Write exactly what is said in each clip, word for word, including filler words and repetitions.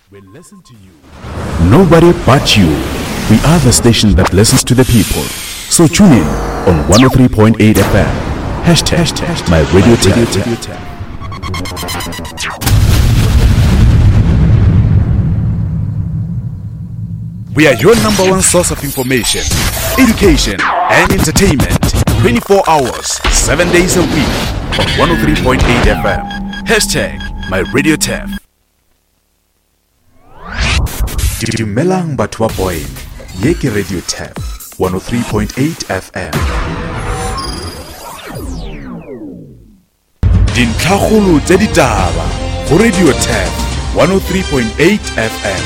We listen to you. Nobody but you. We are the station that listens to the people. So tune in on one oh three point eight F M. Hashtag, hashtag my radio tap. We are your number one source of information, education, and entertainment. twenty-four hours, seven days a week on one oh three point eight F M. Hashtag my radio tap. Dumelang batho ba point. Ye ke radio tap one oh three point eight F M. Dintlhakgolo tse ditaba go radio tap one oh three point eight F M.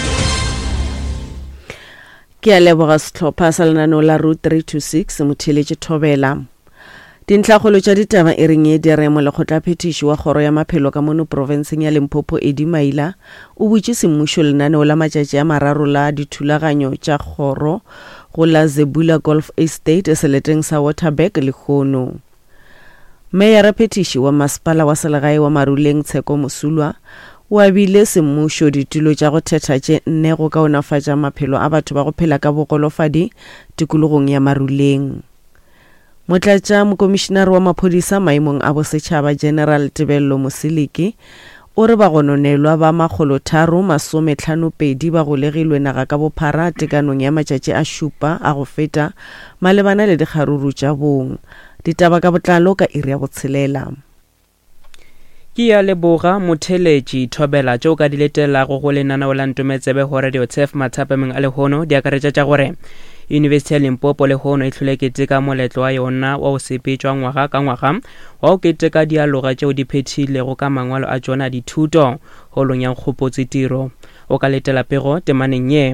Ke a leboga setlhopha sa lenaneo la Route three two six Motheletše Thobela. Dintlhakgolo tša ditaba e reng e dire mo lekgotlaphetiši wa kgoro ya maphelo ka mono provinseng ya Limpopo Eddie Maila o butše semmušo lenaneo la matšatši a mararo la dithulaganyo tša kgoro go la Zebula Golf Estate seleteng sa Waterberg le Khono. Meyara phetiši wa masepala wa selegae wa Maruleng Tsheko Mosulwa o abile semmušo ditulo tša go thetha tše nne go kaonafatša maphelo a batho ba go phela ka bogolofadi tikologong ya Maruleng. Motlatša mokomišenare wa maphodisa maemong a bosetšhaba General Tebello Mosiliki o re bagononelwa ba makgolo tharo masome tlhano pedi ba golegilwe naga ka bophara tekanong ya matšatši a šupa a go feta malebana le dikgaruru tša bong. Ditaba ka botlalo ka iri ya botshelela. Ke ya leboga Motheletši Thobela tšeo ka diletelago go lenaneo la Ntometsebe go radio Tsef mathapameng a lehono di akaretša tša gore University ya Limpopo le Khono e hlole keteka moletlo wa yona wa go sepetšwa ngwaga ka ngwaga wa go keteka dialoga tšeo di phethilego ka mangwalo a tšona dithuto holong ya nkgopotse-tiro o ka letela pego temaneng ye.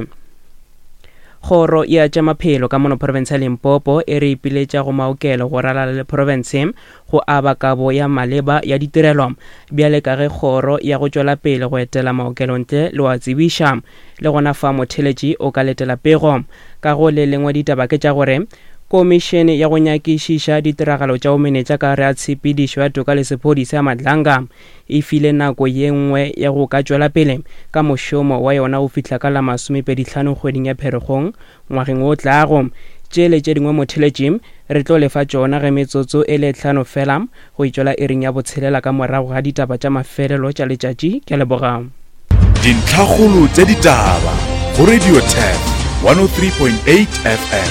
Kgoro ya tša maphelo ka mono province ya Limpopo e re ipiletša go maokelo go ralala le province go aba kabo ya maleba ya ditirelo bjale ka ge kgoro ya go tšwela pele go etela maokelo ntle le wa tsebiša le gona fa Motheletši o ka letela pego ka go le lengwe ditaba ke tša gore komišene ya go nyakišiša ditiragalo tša omenetša ka re a tshepedišo ya toka le sephodisa ya Madlanga e file nako ye nngwe ya go ka tšwela pele ka mošomo wa yona o fihla ka la masomepedi hlano kgweding ya Pherekgong ngwageng o tlago. Tšele tše dingwe Motheletši re tlo lefa tšona ge metsotso e le hlano fela go itšwela e ring ya botshelela ka morago ga ditaba tša mafelelo tša letšatši. Ke a leboga. Dintlhakgolo tše ditaba go radio tap one oh three point eight F M.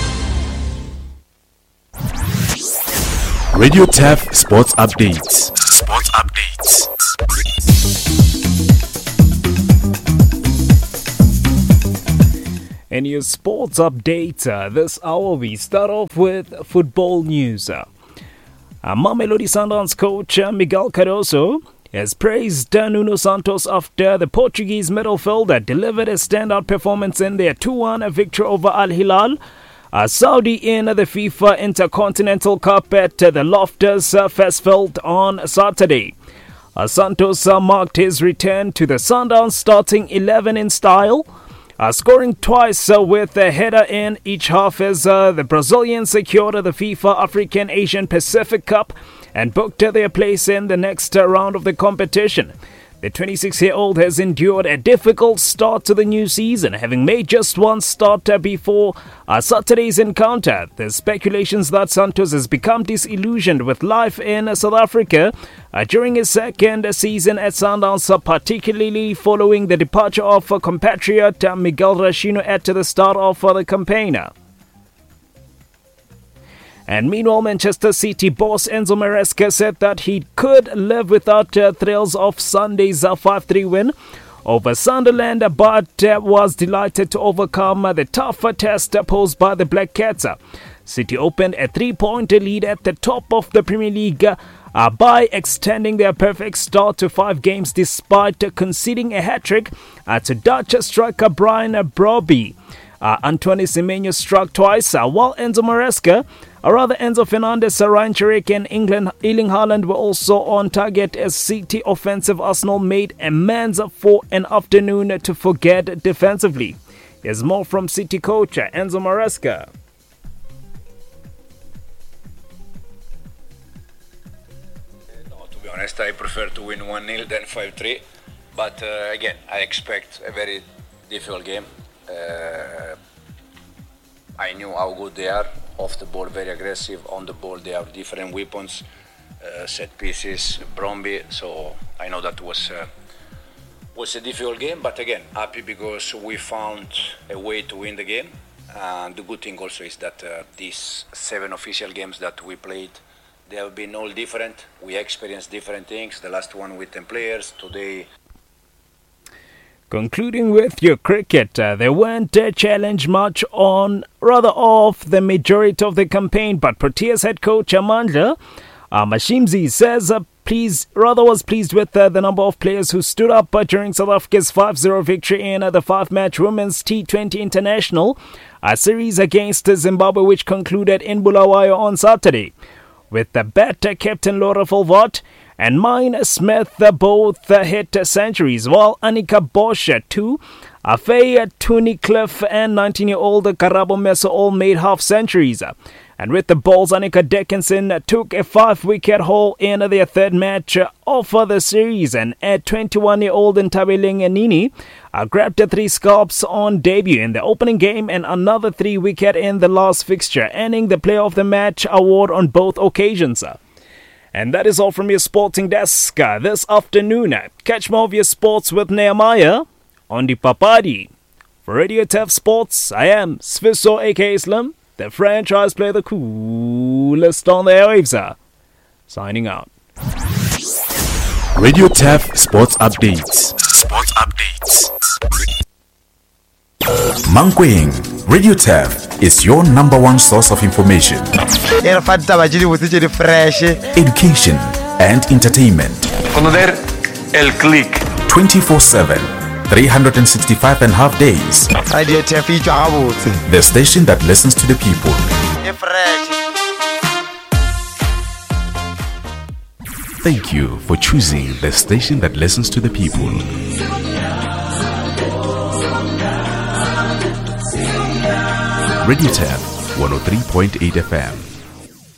Radio Tap Sports Updates. Sports Updates. In your sports update uh, this hour, we start off with football news. Uh, Mamelodi Sundowns coach uh, Miguel Cardoso has praised uh, Nuno Santos after the Portuguese midfielder delivered a standout performance in their two one victory over Al Hilal Uh, Saudi in the FIFA Intercontinental Cup at uh, the Loftus uh, Festfield on Saturday. Uh, Santos uh, marked his return to the Sundowns starting eleven in style, uh, scoring twice uh, with a header in each half as uh, the Brazilians secured uh, the FIFA African Asian Pacific Cup and booked uh, their place in the next uh, round of the competition. The twenty-six-year-old has endured a difficult start to the new season, having made just one start before uh, Saturday's encounter. There's speculations that Santos has become disillusioned with life in South Africa uh, during his second season at Sundowns, uh, particularly following the departure of uh, compatriot uh, Miguel Rashino at the start of uh, the campaign. And meanwhile, Manchester City boss Enzo Maresca said that he could live without uh, thrills of Sunday's uh, five three win over Sunderland, but uh, was delighted to overcome uh, the tougher test uh, posed by the Black Cats. City opened a three-point lead at the top of the Premier League uh, by extending their perfect start to five games despite uh, conceding a hat-trick uh, to Dutch striker Brian Brobby. Uh, Antoine Semenyo struck twice, uh, while Enzo Maresca, or rather Enzo Fernandez, Ryan Chiric and England, Erling Haaland were also on target as City offensive Arsenal made amends for an afternoon to forget defensively. Here's more from City coach Enzo Maresca. No, to be honest, I prefer to win one nil than five three. But uh, again, I expect a very difficult game. Uh, I knew how good they are. Off the ball, very aggressive. On the ball, they have different weapons, uh, set pieces, Bromby. So I know that was uh, was a difficult game. But again, happy because we found a way to win the game. And the good thing also is that uh, these seven official games that we played, they have been all different. We experienced different things. The last one with ten players. Today. Concluding with your cricket, uh, there weren't a challenge much on, rather off the majority of the campaign, but Proteas head coach Amandla uh, Mashimzi says uh, pleased, rather was pleased with uh, the number of players who stood up uh, during South Africa's five zero victory in uh, the five-match Women's T twenty International a series against Zimbabwe, which concluded in Bulawayo on Saturday. With the batter captain Laura Volvot and Mine Smith uh, both uh, hit uh, centuries, while Annika Bosch, uh, two, Afei Tunicliffe and nineteen-year-old Karabo Meso all made half-centuries. Uh, and with the balls, Annika Dickinson uh, took a five-wicket haul in uh, their third match uh, of uh, the series, and at twenty-one-year-old Ntabeling Nini uh, grabbed uh, three scalps on debut in the opening game and another three-wicket in the last fixture, earning the Player of the Match award on both occasions. Uh. And that is all from your sporting desk uh, this afternoon. Catch more of your sports with Nehemiah on the Papadi. For Radio T F Sports, I am Sviso aka Slim, the franchise player, the coolest on the airwaves. Uh, signing out. Radio T F Sports Updates. Sports Updates. Mankweng, Radio T F is your number one source of information, education and entertainment. Conocer el click twenty-four seven, three hundred sixty-five and a half days. Radio T F The station that listens to the people. Thank you for choosing the station that listens to the people. Radio T F one oh three point eight F M.